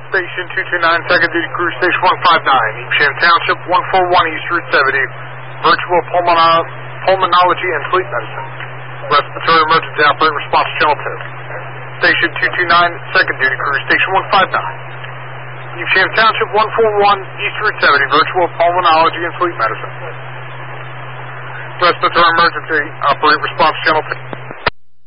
Station 229, second duty crew, Station 159, Evesham Township, 141 East Route 70, virtual pulmonology and sleep medicine. Respiratory emergency operator response channel 2. Station 229, second duty crew, Station 159, Evesham Township, 141 East Route 70, virtual pulmonology and sleep medicine. Respiratory emergency operator response channel 2.